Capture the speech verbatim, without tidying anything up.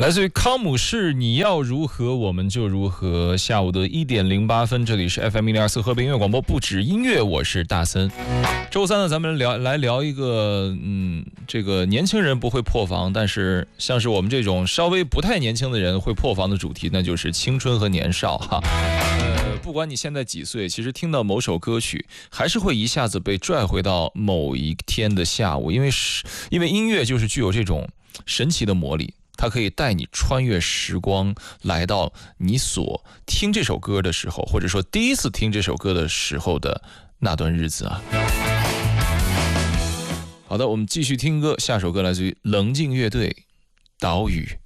来自于康姆士，你要如何我们就如何。下午的一点零八分，这里是 F M 一零二四河北音乐广播，不止音乐，我是大森。周三呢，咱们聊来聊一个，嗯，这个年轻人不会破防，但是像是我们这种稍微不太年轻的人会破防的主题，那就是青春和年少哈。呃，不管你现在几岁，其实听到某首歌曲，还是会一下子被拽回到某一天的下午，因为是因为音乐就是具有这种神奇的魔力。它可以带你穿越时光，来到你所听这首歌的时候，或者说第一次听这首歌的时候的那段日子啊。好的，我们继续听歌，下首歌来自于冷静乐队《岛屿》。